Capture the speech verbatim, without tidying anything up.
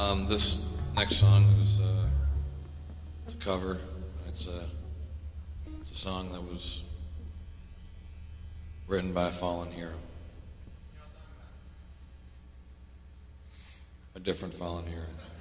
Um, this next song is uh, it's a cover. It's a, it's a song that was written by a fallen hero. A different fallen hero.